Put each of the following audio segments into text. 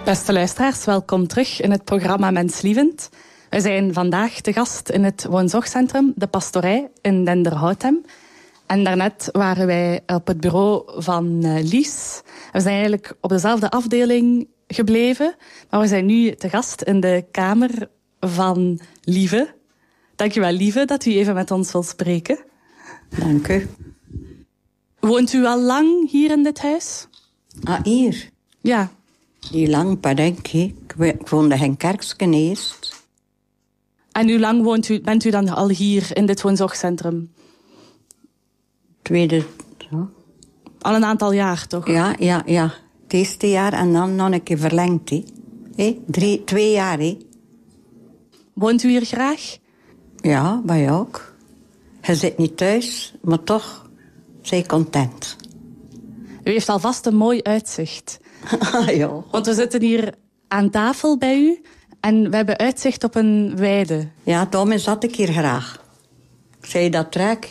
Beste luisteraars, welkom terug in het programma Menslievend. We zijn vandaag te gast in het woonzorgcentrum De Pastorij in Denderhoutem. En daarnet waren wij op het bureau van Lies. We zijn eigenlijk op dezelfde afdeling gebleven, maar we zijn nu te gast in de kamer van Lieve. Dankjewel, Lieve, dat u even met ons wilt spreken. Dank u. Woont u al lang hier in dit huis? Ah, hier? Ja. Die lang, pas denk ik. Ik woonde in Kerksken eerst. En hoe lang bent u dan al hier in dit woonzorgcentrum? Tweede... Zo. Al een aantal jaar, toch? Ja. Het eerste jaar en dan nog een keer verlengd. 2 jaar. Woont u hier graag? Ja, bij ook. Je zit niet thuis, maar toch zijn content. U heeft alvast een mooi uitzicht. Ja. Want we zitten hier aan tafel bij u en we hebben uitzicht op een weide. Ja, daarom zat ik hier graag. Ik zei dat trek,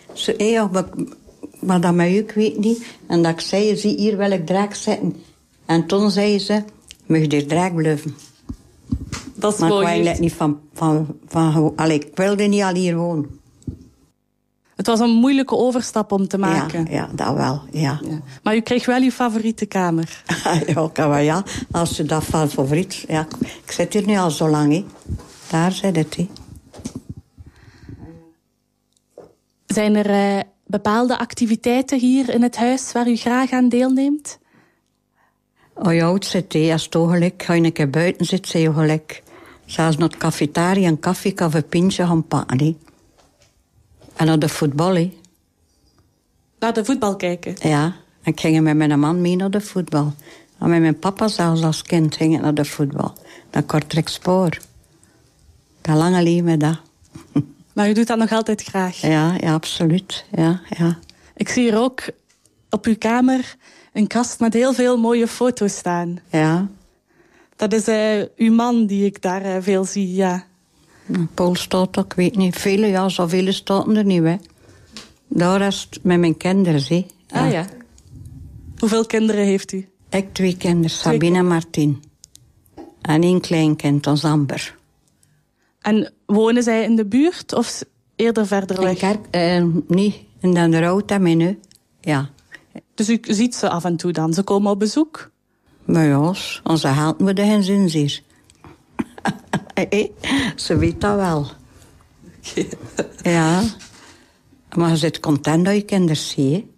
maar dat met u, ik weet niet. En dat ik zei, je ziet hier wel ik draak zitten. En toen zei ze, mag je hier draak blijven. Dat is maar mooi. Maar ik wil niet ik wilde niet al hier wonen. Het was een moeilijke overstap om te maken. Ja, dat wel, ja. Maar u kreeg wel uw favoriete kamer. Ja, als je dat van favoriet... Ja, ik zit hier nu al zo lang, hè. Daar zit het, hè. Zijn er bepaalde activiteiten hier in het huis waar u graag aan deelneemt? Oh ja, het zit, hè. Als het gelijk, ga je een keer buiten zit, zei je gelijk. Zelfs naar de cafetaria een koffie of een pintje gaan pakken, hè. En naar de voetbal, hè. Naar de voetbal kijken? Ja, ik ging met mijn man mee naar de voetbal. En met mijn papa zelfs als kind ging ik naar de voetbal. Naar Kortrijk Spoor. Dat lange leven met dat. Maar u doet dat nog altijd graag? Ja, absoluut. Ja. Ik zie hier ook op uw kamer een kast met heel veel mooie foto's staan. Ja. Dat is uw man die ik daar veel zie, ja. Paul staat ook, ik weet niet. Vele, ja, zoveel staat er niet, hè. Daar is het met mijn kinderen, hè. Ja. Ah ja. Hoeveel kinderen heeft u? Ik 2 kinderen, Sabine en Martien. En 1 kleinkind, ons Amber. En wonen zij in de buurt of eerder verder weg? Niet, in Denderhoutem nu. Ja. Dus u ziet ze af en toe dan? Ze komen op bezoek? Maar ja, onze geld moet geen zin zien. Ze weet dat wel. Ja. Maar je zit content dat je kinderen ziet.